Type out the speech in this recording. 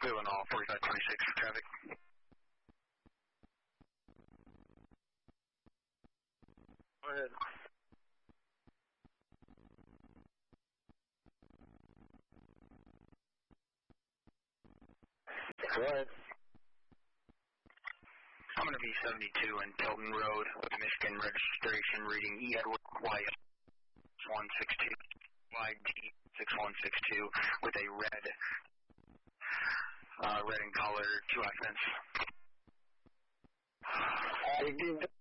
Moving all 4526 for traffic. Go ahead. Go ahead. I'm going to be 72 in Tilton Road with Michigan registration reading E. Edward White 162 YD 6162 with a red and color 2 accents. You